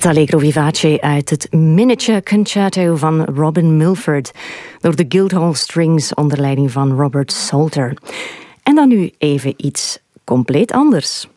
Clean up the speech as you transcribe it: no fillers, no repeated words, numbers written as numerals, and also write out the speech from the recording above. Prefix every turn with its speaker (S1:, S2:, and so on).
S1: Allegro vivace uit het Miniature Concerto van Robin Milford door de Guildhall Strings onder leiding van Robert Salter. En dan nu even iets compleet anders.